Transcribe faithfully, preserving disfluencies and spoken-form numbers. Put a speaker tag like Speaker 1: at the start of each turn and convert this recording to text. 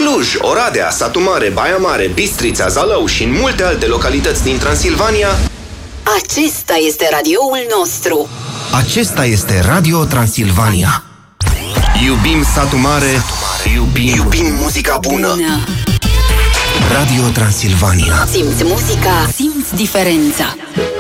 Speaker 1: Cluj, Oradea, Satu Mare, Baia Mare, Bistrița, Zalău și în multe alte localități din Transilvania.
Speaker 2: Acesta este radioul nostru.
Speaker 3: Acesta este Radio Transilvania.
Speaker 1: Iubim Satu Mare, iubim,
Speaker 3: iubim muzica bună.
Speaker 2: Bună.
Speaker 3: Radio Transilvania.
Speaker 2: Simți muzica, simți diferența.